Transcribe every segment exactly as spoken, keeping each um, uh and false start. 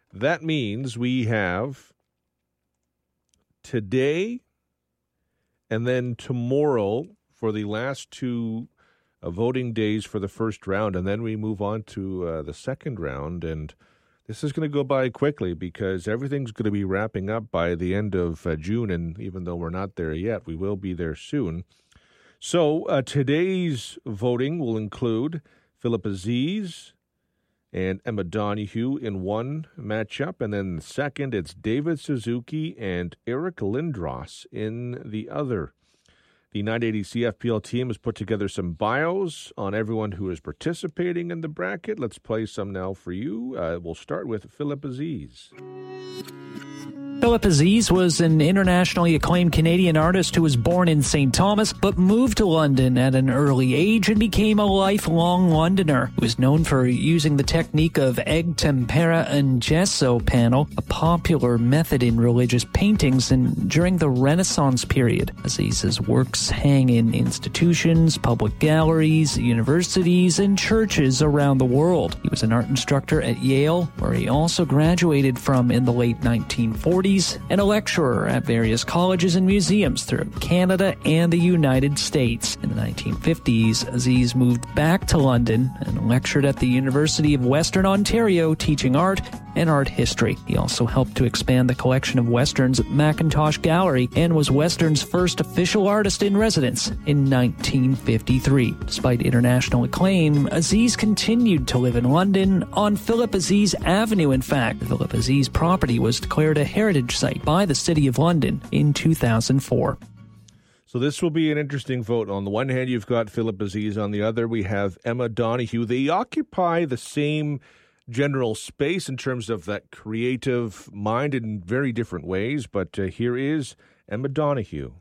That means we have today and then tomorrow for the last two uh, voting days for the first round, and then we move on to uh, the second round. And this is going to go by quickly because everything's going to be wrapping up by the end of uh, June, and even though we're not there yet, we will be there soon. So uh, today's voting will include Philip Aziz and Emma Donoghue in one matchup, and then the second, it's David Suzuki and Eric Lindros in the other. The nine eighty C F P L team has put together some bios on everyone who is participating in the bracket. Let's play some now for you. Uh, we'll start with Philip Aziz. Philip Aziz was an internationally acclaimed Canadian artist who was born in Saint Thomas but moved to London at an early age and became a lifelong Londoner. He was known for using the technique of egg tempera and gesso panel, a popular method in religious paintings and during the Renaissance period. Aziz's works hang in institutions, public galleries, universities, and churches around the world. He was an art instructor at Yale, where he also graduated from in the late nineteen forties, and a lecturer at various colleges and museums throughout Canada and the United States. In the nineteen fifties, Aziz moved back to London and lectured at the University of Western Ontario, teaching art and art history. He also helped to expand the collection of Westerns at Mackintosh Gallery and was Western's first official artist in residence in nineteen fifty-three. Despite international acclaim, Aziz continued to live in London on Philip Aziz Avenue. In fact, the Philip Aziz property was declared a heritage site by the City of London in two thousand four. So this will be an interesting vote. On the one hand, you've got Philip Aziz. On the other, we have Emma Donoghue. They occupy the same general space in terms of that creative mind in very different ways. But uh, here is Emma Donoghue.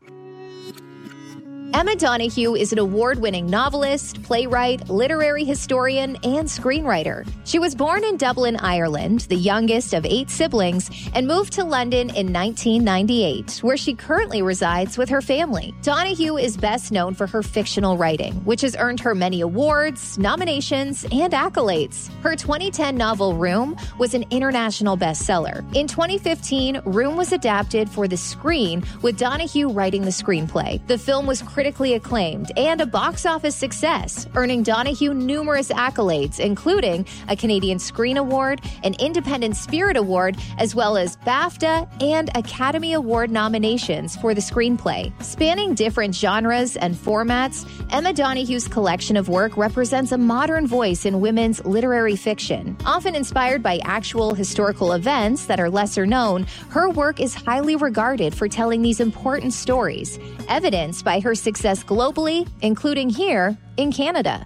Emma Donoghue is an award-winning novelist, playwright, literary historian, and screenwriter. She was born in Dublin, Ireland, the youngest of eight siblings, and moved to London in nineteen ninety-eight, where she currently resides with her family. Donoghue is best known for her fictional writing, which has earned her many awards, nominations, and accolades. Her twenty ten novel Room was an international bestseller. In twenty fifteen, Room was adapted for the screen, with Donoghue writing the screenplay. The film was critically acclaimed and a box office success, earning Donoghue numerous accolades, including a Canadian Screen Award, an Independent Spirit Award, as well as BAFTA and Academy Award nominations for the screenplay. Spanning different genres and formats, Emma Donoghue's collection of work represents a modern voice in women's literary fiction. Often inspired by actual historical events that are lesser known, her work is highly regarded for telling these important stories, evidenced by her success globally, including here in Canada.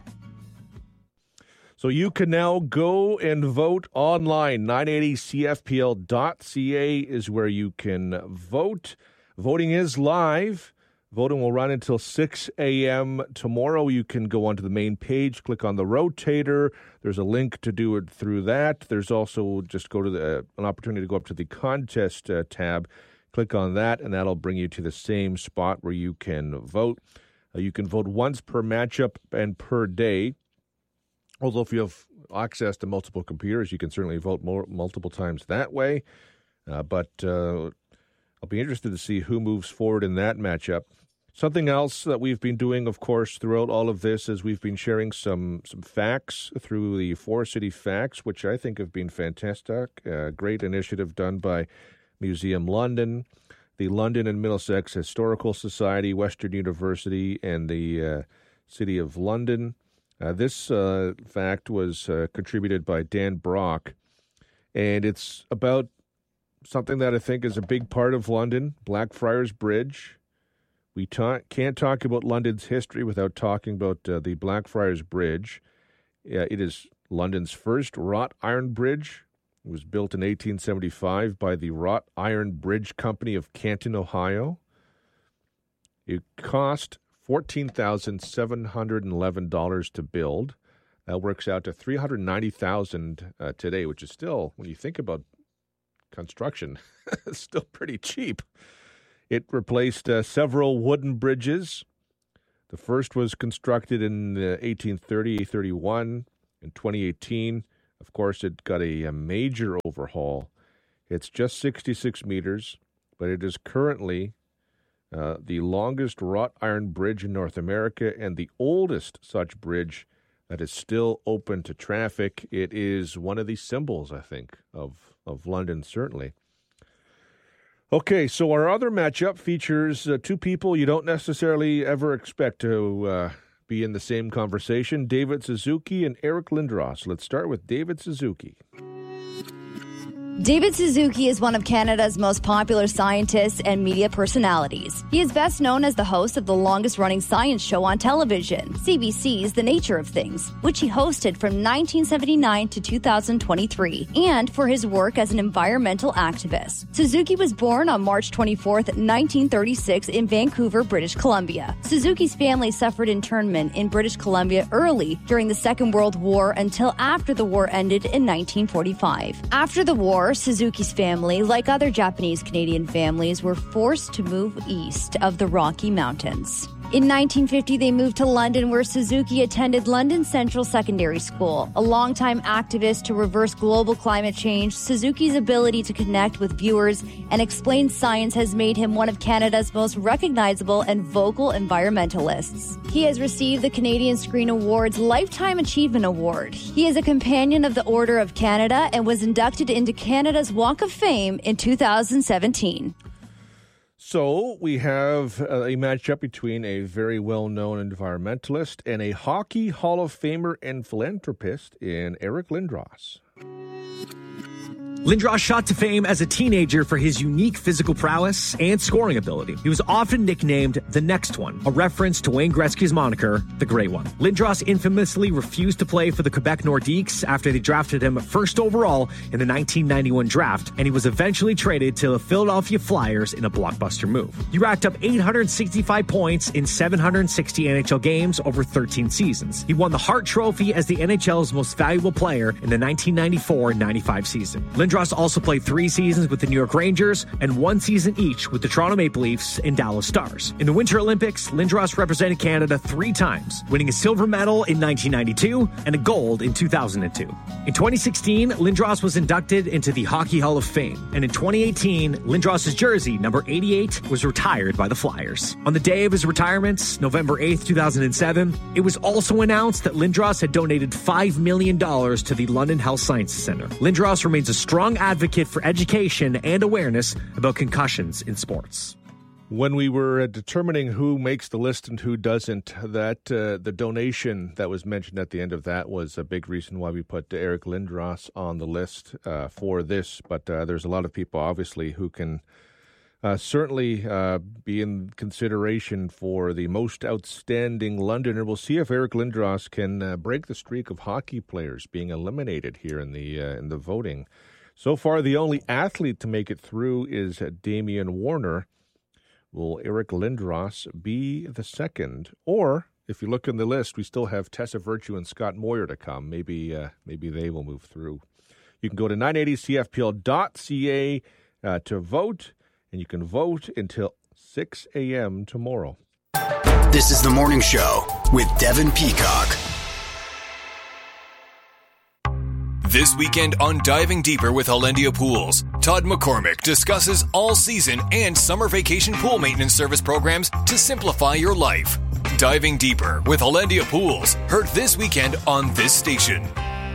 So you can now go and vote online. nine eighty C F P L dot C A is where you can vote. Voting is live. Voting will run until six a.m. tomorrow. You can go onto the main page, click on the rotator. There's a link to do it through that. There's also just go to the, uh, an opportunity to go up to the contest uh, tab. Click on that, and that'll bring you to the same spot where you can vote. Uh, you can vote once per matchup and per day. Although if you have access to multiple computers, you can certainly vote more, multiple times that way. Uh, but uh, I'll be interested to see who moves forward in that matchup. Something else that we've been doing, of course, throughout all of this is we've been sharing some some facts through the Four City Facts, which I think have been fantastic. A great initiative done by Museum London, the London and Middlesex Historical Society, Western University, and the uh, City of London. Uh, this uh, fact was uh, contributed by Dan Brock, and it's about something that I think is a big part of London, Blackfriars Bridge. We ta- can't talk about London's history without talking about uh, the Blackfriars Bridge. Uh, it is London's first wrought iron bridge. It was built in eighteen seventy-five by the Wrought Iron Bridge Company of Canton, Ohio. It cost fourteen thousand seven hundred eleven dollars to build. That works out to three hundred ninety thousand dollars uh, today, which is still, when you think about construction, it's still pretty cheap. It replaced uh, several wooden bridges. The first was constructed in uh, eighteen thirty, thirty-one. In twenty eighteen, Of course, it got a, a major overhaul. It's just sixty-six meters, but it is currently uh, the longest wrought iron bridge in North America and the oldest such bridge that is still open to traffic. It is one of the symbols, I think, of, of London, certainly. Okay, so our other matchup features uh, two people you don't necessarily ever expect to uh, be in the same conversation, David Suzuki and Eric Lindros. Let's start with David Suzuki. David Suzuki is one of Canada's most popular scientists and media personalities. He is best known as the host of the longest-running science show on television, C B C's The Nature of Things, which he hosted from nineteen seventy-nine to two thousand twenty-three, and for his work as an environmental activist. Suzuki was born on March twenty-fourth, nineteen thirty-six in Vancouver, British Columbia. Suzuki's family suffered internment in British Columbia early during the Second World War until after the war ended in nineteen forty-five. After the war, Suzuki's family, like other Japanese Canadian families, were forced to move east of the Rocky Mountains. In nineteen fifty, they moved to London, where Suzuki attended London Central Secondary School. A longtime activist to reverse global climate change, Suzuki's ability to connect with viewers and explain science has made him one of Canada's most recognizable and vocal environmentalists. He has received the Canadian Screen Awards Lifetime Achievement Award. He is a companion of the Order of Canada and was inducted into Canada's Walk of Fame in two thousand seventeen. So we have a matchup between a very well-known environmentalist and a Hockey Hall of Famer and philanthropist in Eric Lindros. Lindros shot to fame as a teenager for his unique physical prowess and scoring ability. He was often nicknamed the Next One, a reference to Wayne Gretzky's moniker, the Great One. Lindros infamously refused to play for the Quebec Nordiques after they drafted him first overall in the nineteen ninety-one draft, and he was eventually traded to the Philadelphia Flyers in a blockbuster move. He racked up eight hundred sixty-five points in seven hundred sixty N H L games over thirteen seasons. He won the Hart Trophy as the N H L's most valuable player in the nineteen ninety-four ninety-five season. Lindros also played three seasons with the New York Rangers and one season each with the Toronto Maple Leafs and Dallas Stars. In the Winter Olympics, Lindros represented Canada three times, winning a silver medal in nineteen ninety-two and a gold in two thousand two. In twenty sixteen, Lindros was inducted into the Hockey Hall of Fame, and in twenty eighteen, Lindros' jersey, number eighty-eight, was retired by the Flyers. On the day of his retirement, November eighth, two thousand seven, it was also announced that Lindros had donated five million dollars to the London Health Sciences Centre. Lindros remains a strong advocate for education and awareness about concussions in sports. When we were determining who makes the list and who doesn't, that uh, the donation that was mentioned at the end of that was a big reason why we put Eric Lindros on the list uh, for this. But uh, there's a lot of people, obviously, who can uh, certainly uh, be in consideration for the most outstanding Londoner. We'll see if Eric Lindros can uh, break the streak of hockey players being eliminated here in the uh, in the voting. So far, the only athlete to make it through is Damian Warner. Will Eric Lindros be the second? Or, if you look in the list, we still have Tessa Virtue and Scott Moyer to come. Maybe uh, maybe they will move through. You can go to nine eighty C F P L dot C A uh, to vote, and you can vote until six a.m. tomorrow. This is The Morning Show with Devin Peacock. This weekend on Diving Deeper with Hollandia Pools, Todd McCormick discusses all-season and summer vacation pool maintenance service programs to simplify your life. Diving Deeper with Hollandia Pools, heard this weekend on this station.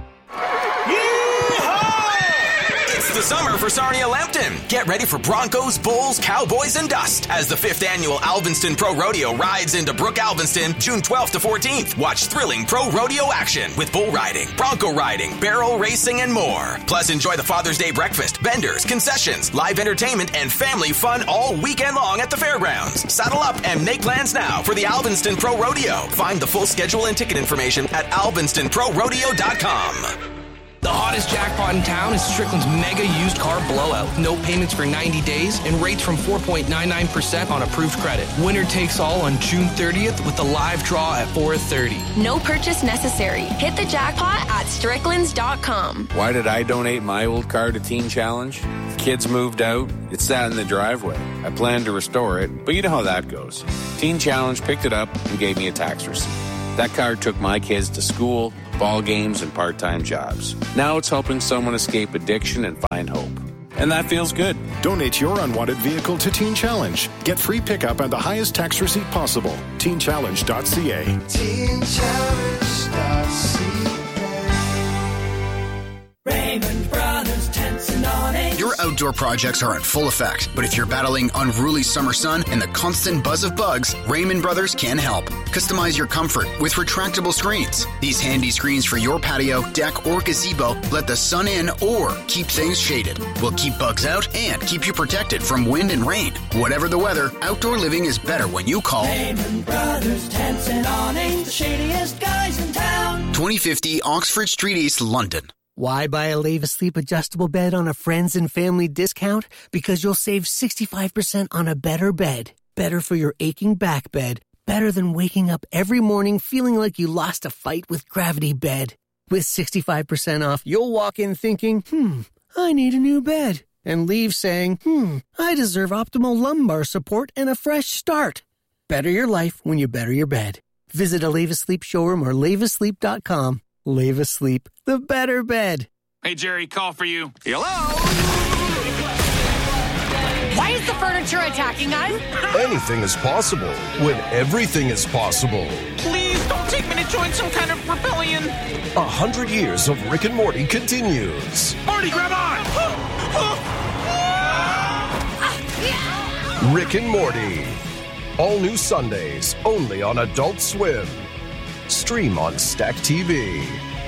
It's the summer for Sarnia Lambton. Get ready for Broncos, Bulls, Cowboys, and Dust as the fifth annual Alvinston Pro Rodeo rides into Brook Alvinston June twelfth to fourteenth. Watch thrilling pro rodeo action with bull riding, bronco riding, barrel racing, and more. Plus, enjoy the Father's Day breakfast, vendors, concessions, live entertainment, and family fun all weekend long at the fairgrounds. Saddle up and make plans now for the Alvinston Pro Rodeo. Find the full schedule and ticket information at alvinston pro rodeo dot com. The hottest jackpot in town is Strickland's Mega Used Car Blowout. No payments for ninety days and rates from four point nine nine percent on approved credit. Winner takes all on June thirtieth with a live draw at four thirty. No purchase necessary. Hit the jackpot at stricklands dot com. Why did I donate my old car to Teen Challenge? Kids moved out. It sat in the driveway. I planned to restore it, but you know how that goes. Teen Challenge picked it up and gave me a tax receipt. That card took my kids to school, ball games, and part-time jobs. Now it's helping someone escape addiction and find hope. And that feels good. Donate your unwanted vehicle to Teen Challenge. Get free pickup and the highest tax receipt possible. teen challenge dot c a. teen challenge dot c a. Raymond Brothers Tents and Awnings. Your outdoor projects are in full effect, but if you're battling unruly summer sun and the constant buzz of bugs, Raymond Brothers can help. Customize your comfort with retractable screens. These handy screens for your patio, deck, or gazebo let the sun in or keep things shaded. Will keep bugs out and keep you protected from wind and rain. Whatever the weather, outdoor living is better when you call Raymond Brothers Tents and Awnings, the shadiest guys in town. twenty fifty Oxford Street East, London. Why buy a Leva Sleep adjustable bed on a friends and family discount? Because you'll save sixty-five percent on a better bed. Better for your aching back bed. Better than waking up every morning feeling like you lost a fight with Gravity Bed. With sixty-five percent off, you'll walk in thinking, hmm, I need a new bed. And leave saying, hmm, I deserve optimal lumbar support and a fresh start. Better your life when you better your bed. Visit a Leva Sleep showroom or leva sleep dot com. Leva Sleep, the better bed. Hey, Jerry, call for you. Hello? Why is the furniture attacking us? Anything is possible when everything is possible. Please don't take me to join some kind of rebellion. A hundred years of Rick and Morty continues. Morty, grab on! Rick and Morty. All new Sundays, only on Adult Swim. Stream on Stack T V.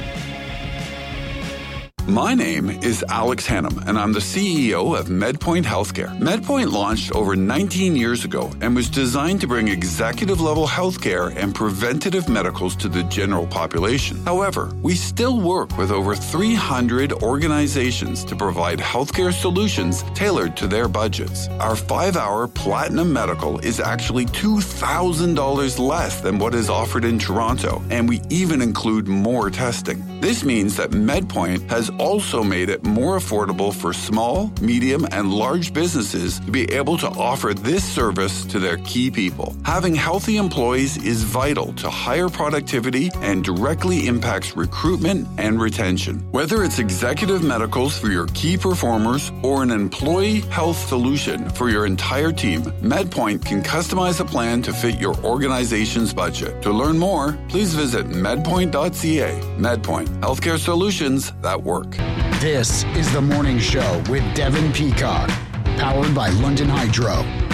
My name is Alex Hannum, and I'm the C E O of MedPoint Healthcare. MedPoint launched over nineteen years ago and was designed to bring executive-level healthcare and preventative medicals to the general population. However, we still work with over three hundred organizations to provide healthcare solutions tailored to their budgets. Our five-hour Platinum Medical is actually two thousand dollars less than what is offered in Toronto, and we even include more testing. This means that MedPoint has also made it more affordable for small, medium, and large businesses to be able to offer this service to their key people. Having healthy employees is vital to higher productivity and directly impacts recruitment and retention. Whether it's executive medicals for your key performers or an employee health solution for your entire team, MedPoint can customize a plan to fit your organization's budget. To learn more, please visit medpoint dot c a. MedPoint, healthcare solutions that work. This is The Morning Show with Devin Peacock, powered by London Hydro.